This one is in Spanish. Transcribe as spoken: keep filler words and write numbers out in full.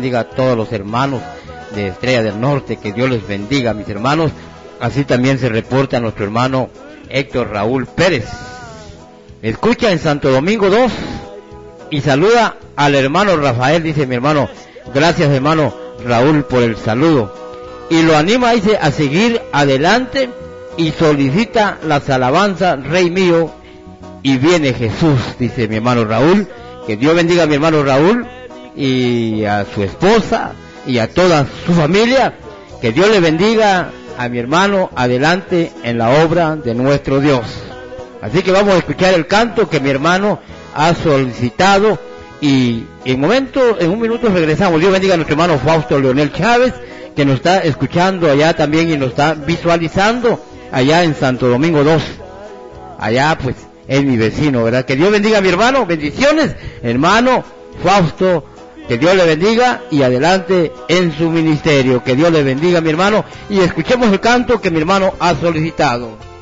bendiga a todos los hermanos de Estrella del Norte, que Dios les bendiga, mis hermanos. Así también se reporta a nuestro hermano Héctor Raúl Pérez. Escucha en Santo Domingo dos y saluda al hermano Rafael, dice mi hermano. Gracias, hermano Raúl, por el saludo. Y lo anima, dice, a seguir adelante y solicita las alabanzas, Rey mío, y viene Jesús, dice mi hermano Raúl. Que Dios bendiga a mi hermano Raúl y a su esposa y a toda su familia. Que Dios le bendiga a mi hermano adelante en la obra de nuestro Dios. Así que vamos a escuchar el canto que mi hermano ha solicitado y en momento, en un minuto regresamos. Dios bendiga a nuestro hermano Fausto Leonel Chávez, que nos está escuchando allá también y nos está visualizando allá en Santo Domingo dos. Allá pues es mi vecino, ¿verdad? Que Dios bendiga a mi hermano, bendiciones, hermano Fausto, que Dios le bendiga y adelante en su ministerio. Que Dios le bendiga a mi hermano y escuchemos el canto que mi hermano ha solicitado.